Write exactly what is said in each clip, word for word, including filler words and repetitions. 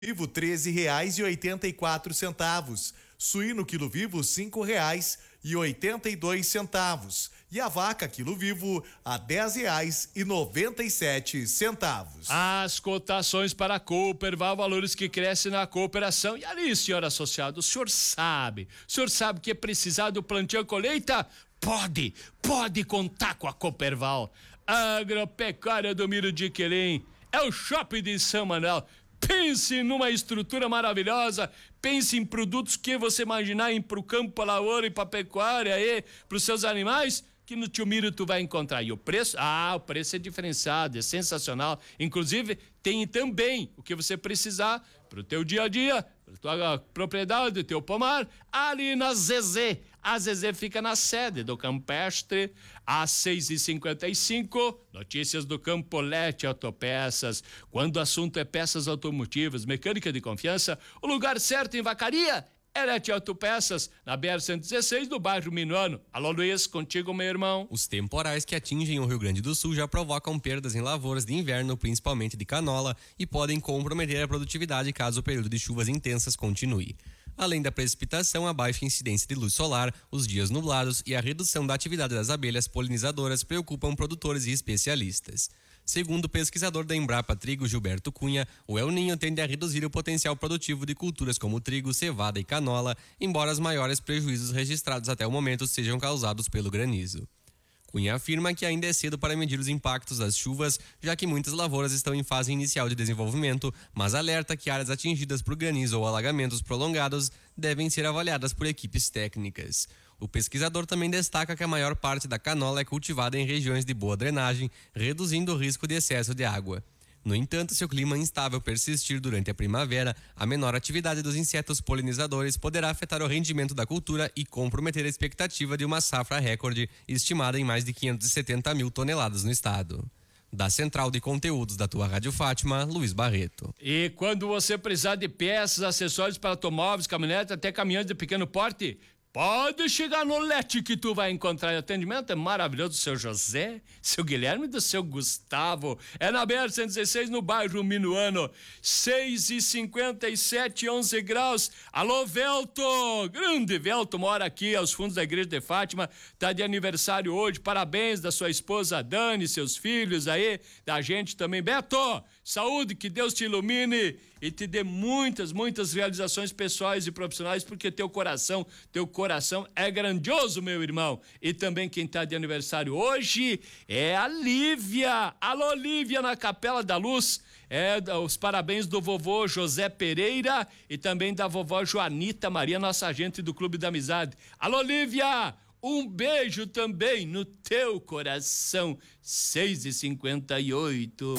Vivo treze reais e oitenta e quatro centavos. Suíno quilo vivo cinco reais e oitenta e dois centavos. E a vaca quilo vivo a dez reais e noventa e sete centavos. As cotações para a Cooperval, valores que crescem na cooperação. E ali, senhor associado, o senhor sabe, o senhor sabe que é precisar do plantio colheita? Pode, pode contar com a Cooperval. Agropecuária do Miro de Quelém, é o shopping de São Manuel. Pense numa estrutura maravilhosa, pense em produtos que você imaginar ir pro campo, pra lavoura e pra pecuária e pros seus animais, que no Tio Miro tu vai encontrar. E o preço? Ah, o preço é diferenciado, é sensacional. Inclusive, tem também o que você precisar pro teu dia a dia, pra tua propriedade, teu pomar, ali na Zezé. A Zezé fica na sede do Campestre, às seis e cinquenta e cinco, notícias do Campolete Autopeças. Quando o assunto é peças automotivas, mecânica de confiança, o lugar certo em Vacaria é Lete Autopeças, na B R cento e dezesseis, do bairro Minuano. Alô, Luiz, contigo, meu irmão. Os temporais que atingem o Rio Grande do Sul já provocam perdas em lavouras de inverno, principalmente de canola, e podem comprometer a produtividade caso o período de chuvas intensas continue. Além da precipitação, a baixa incidência de luz solar, os dias nublados e a redução da atividade das abelhas polinizadoras preocupam produtores e especialistas. Segundo o pesquisador da Embrapa Trigo, Gilberto Cunha, o El Niño tende a reduzir o potencial produtivo de culturas como trigo, cevada e canola, embora os maiores prejuízos registrados até o momento sejam causados pelo granizo. Cunha afirma que ainda é cedo para medir os impactos das chuvas, já que muitas lavouras estão em fase inicial de desenvolvimento, mas alerta que áreas atingidas por granizo ou alagamentos prolongados devem ser avaliadas por equipes técnicas. O pesquisador também destaca que a maior parte da canola é cultivada em regiões de boa drenagem, reduzindo o risco de excesso de água. No entanto, se o clima instável persistir durante a primavera, a menor atividade dos insetos polinizadores poderá afetar o rendimento da cultura e comprometer a expectativa de uma safra recorde, estimada em mais de quinhentas e setenta mil toneladas no estado. Da Central de Conteúdos da tua Rádio Fátima, Luiz Barreto. E quando você precisar de peças, acessórios para automóveis, caminhonetes, até caminhões de pequeno porte, pode chegar no Lete que tu vai encontrar. Atendimento é maravilhoso do seu José, seu Guilherme e do seu Gustavo. É na B R cento e dezesseis, no bairro Minuano. seis e cinquenta e sete, onze graus. Alô, Velto! Grande Velto mora aqui aos fundos da igreja de Fátima. Tá de aniversário hoje. Parabéns da sua esposa Dani, seus filhos aí, da gente também. Beto, saúde, que Deus te ilumine e te dê muitas, muitas realizações pessoais e profissionais, porque teu coração, teu coração é grandioso, meu irmão. E também quem tá de aniversário hoje é a Lívia. Alô, Lívia, na Capela da Luz. É os parabéns do vovô José Pereira e também da vovó Joanita Maria, nossa agente do Clube da Amizade. Alô, Lívia, um beijo também no teu coração. seis e cinquenta e oito.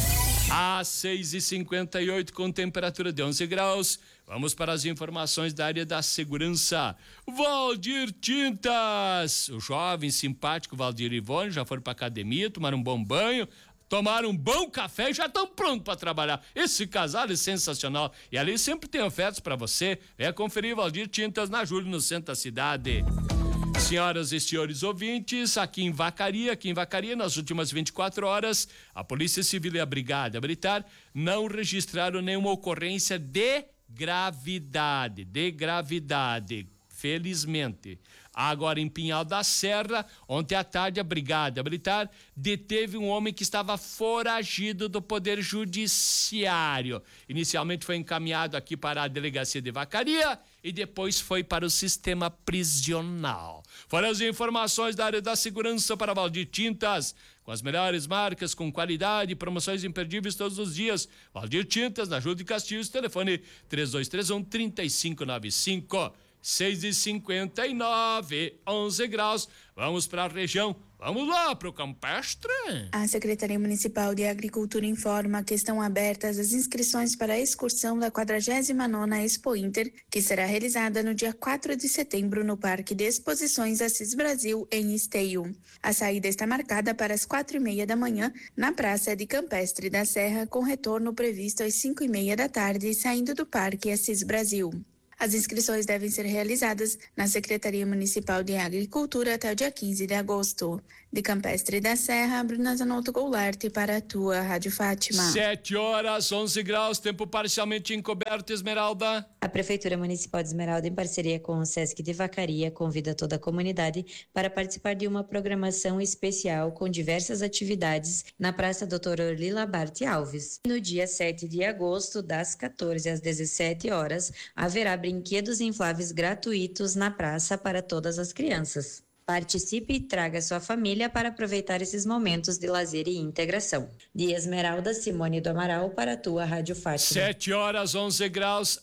Às seis e cinquenta e oito, com temperatura de onze graus. Vamos para as informações da área da segurança. Valdir Tintas, o jovem simpático Valdir e Ivone já foram para academia, tomaram um bom banho, tomaram um bom café e já estão prontos para trabalhar. Esse casal é sensacional. E ali sempre tem ofertas para você. Venha conferir Valdir Tintas na Júlio, no centro da cidade. Senhoras e senhores ouvintes, aqui em Vacaria, aqui em Vacaria, nas últimas vinte e quatro horas, a Polícia Civil e a Brigada Militar não registraram nenhuma ocorrência de gravidade, de gravidade, felizmente. Agora, em Pinhal da Serra, ontem à tarde, a Brigada Militar deteve um homem que estava foragido do Poder Judiciário. Inicialmente foi encaminhado aqui para a Delegacia de Vacaria e depois foi para o sistema prisional. Foram as informações da área da segurança para Valdir Tintas, com as melhores marcas, com qualidade e promoções imperdíveis todos os dias. Valdir Tintas, na Júlio de Castilhos, telefone três dois três um, três cinco nove cinco. seis e cinquenta e nove, onze graus. Vamos para a região. Vamos lá para o Campestre. A Secretaria Municipal de Agricultura informa que estão abertas as inscrições para a excursão da quadragésima nona Expo Inter, que será realizada no dia quatro de setembro no Parque de Exposições Assis Brasil, em Esteio. A saída está marcada para as quatro e meia da manhã na Praça de Campestre da Serra, com retorno previsto às cinco e meia da tarde, saindo do Parque Assis Brasil. As inscrições devem ser realizadas na Secretaria Municipal de Agricultura até o dia quinze de agosto. De Campestre da Serra, Bruna Zanotto Goulart para a tua Rádio Fátima. Sete horas, onze graus, tempo parcialmente encoberto, Esmeralda. A Prefeitura Municipal de Esmeralda, em parceria com o Sesc de Vacaria, convida toda a comunidade para participar de uma programação especial com diversas atividades na Praça doutor Orli Labarte Alves. No dia sete de agosto, das quatorze às dezessete horas, haverá brinquedos infláveis gratuitos na praça para todas as crianças. Participe e traga sua família para aproveitar esses momentos de lazer e integração. De Esmeralda, Simone do Amaral para a tua Rádio Fátima. Sete horas, onze graus.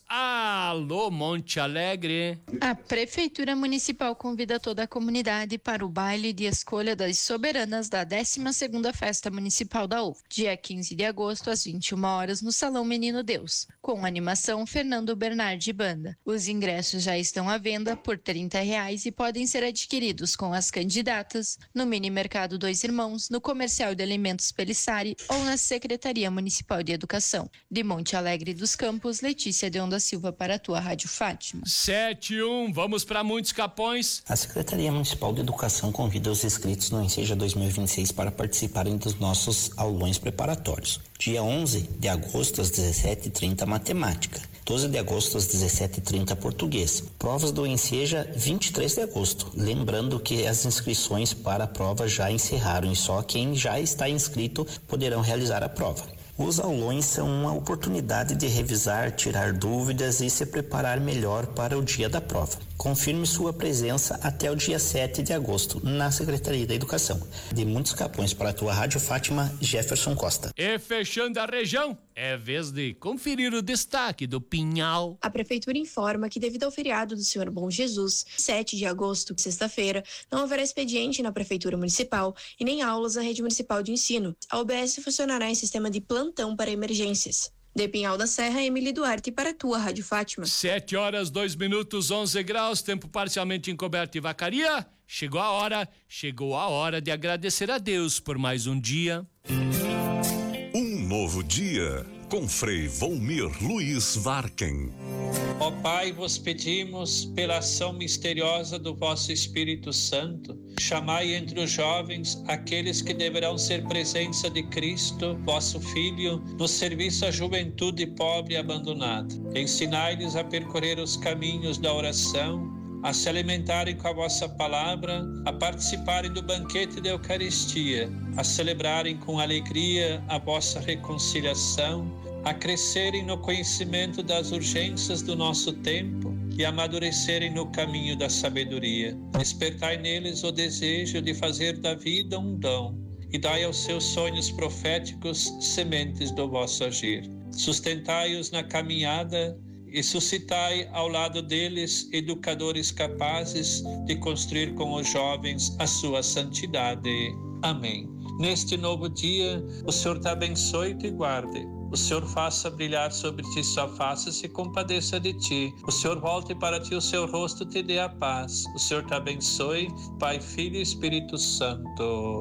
Alô, Monte Alegre. A Prefeitura Municipal convida toda a comunidade para o baile de escolha das soberanas da décima segunda Festa Municipal da U F, dia quinze de agosto, às vinte e uma horas, no Salão Menino Deus, com animação Fernando Bernardi Banda. Os ingressos já estão à venda por trinta reais e podem ser adquiridos com as candidatas no Mini Mercado Dois Irmãos, no Comercial de Alimentos Pelissari ou na Secretaria Municipal de Educação. De Monte Alegre dos Campos, Letícia de Onda Silva para a tua Rádio Fátima. Sete e um, vamos para Muitos Capões. A Secretaria Municipal de Educação convida os inscritos no Enseja dois mil e vinte e seis para participarem dos nossos aulões preparatórios. Dia onze de agosto, às dezessete e trinta, matemática. doze de agosto, às dezessete e trinta, português. Provas do Enseja, vinte e três de agosto. Lembrando que as inscrições para a prova já encerraram e só quem já está inscrito poderão realizar a prova. Os aulões são uma oportunidade de revisar, tirar dúvidas e se preparar melhor para o dia da prova. Confirme sua presença até o dia sete de agosto na Secretaria da Educação. De Muitos Capões para a tua Rádio Fátima, Jefferson Costa. E fechando a região, é vez de conferir o destaque do Pinhal. A Prefeitura informa que devido ao feriado do Senhor Bom Jesus, sete de agosto, sexta-feira, não haverá expediente na Prefeitura Municipal e nem aulas na Rede Municipal de Ensino. A U B S funcionará em sistema de plantão para emergências. De Pinhal da Serra, Emily Duarte para a tua Rádio Fátima. Sete horas, dois minutos, onze graus, tempo parcialmente encoberto e Vacaria. Chegou a hora, chegou a hora de agradecer a Deus por mais um dia. Um novo dia com Frei Volmir Luiz Varken. Ó Pai, vos pedimos, pela ação misteriosa do vosso Espírito Santo, chamai entre os jovens aqueles que deverão ser presença de Cristo, vosso Filho, no serviço à juventude pobre e abandonada. Ensinai-lhes a percorrer os caminhos da oração, a se alimentarem com a vossa palavra, a participarem do banquete da Eucaristia, a celebrarem com alegria a vossa reconciliação, a crescerem no conhecimento das urgências do nosso tempo e amadurecerem no caminho da sabedoria. Despertai neles o desejo de fazer da vida um dom e dai aos seus sonhos proféticos sementes do vosso agir. Sustentai-os na caminhada e suscitai ao lado deles educadores capazes de construir com os jovens a sua santidade. Amém. Neste novo dia, o Senhor te abençoe e te guarde. O Senhor faça brilhar sobre ti sua face e se compadeça de ti. O Senhor volte para ti o seu rosto e te dê a paz. O Senhor te abençoe, Pai, Filho e Espírito Santo.